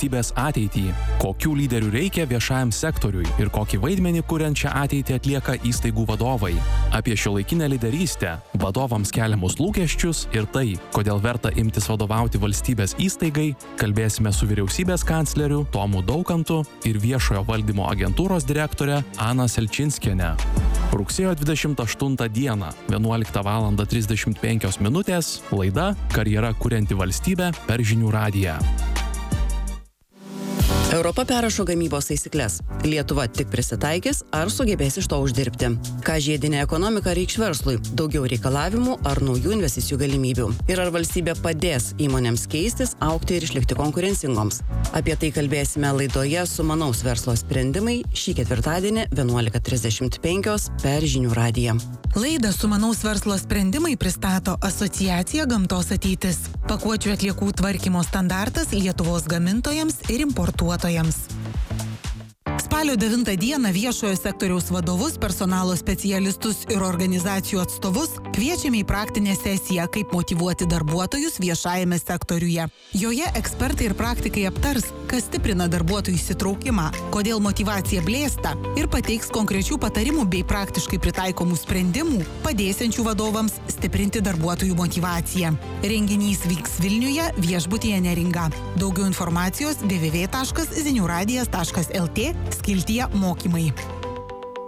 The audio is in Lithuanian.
valstybės ateitį, kokių lyderių reikia viešajam sektoriui ir kokį vaidmenį kuriant šią ateitį atlieka įstaigų vadovai, apie šiuolaikinę lyderystę, vadovams keliamus lūkesčius ir tai, kodėl verta imtis vadovauti valstybės įstaigai, kalbėsime su vyriausybės kancleriu Tomu Daukantu ir viešojo valdymo agentūros direktore Ana Selčinskiene. Rugsėjo 28 dieną, 11:35 min. Laida Karjera kurianti valstybė per Žinių radiją. Europa perrašo gamybos taisykles. Lietuva tik prisitaikys ar sugebės iš to uždirbti. Ką žiedinė ekonomika reikš verslui? Daugiau reikalavimų ar naujų investicijų galimybių? Ir ar valstybė padės įmonėms keistis, augti ir išlikti konkurencingoms? Apie tai kalbėsime laidoje Sumanaus verslo sprendimai šį ketvirtadienį 11:35 per Žinių radiją. Laidą Sumanaus verslo sprendimai pristato Asociacija Gamtos ateitis. Pakuočių atliekų tvarkymo standartas Lietuvos gamintojams ir importuotojams. Spalio 9 dieną viešojo sektoriaus vadovus, personalo specialistus ir organizacijų atstovus kviečiame į praktinę sesiją, kaip motyvuoti darbuotojus viešajame sektoriuje. Joje ekspertai ir praktikai aptars, kas stiprina darbuotojų įsitraukimą, kodėl motyvacija blėsta ir pateiks konkrečių patarimų bei praktiškai pritaikomų sprendimų, padėsiančių vadovams stiprinti darbuotojų motyvaciją. Renginys vyks Vilniuje viešbutyje Neringa. Daugiau informacijos www.ziniuradijas.lt skiltyje mokymai.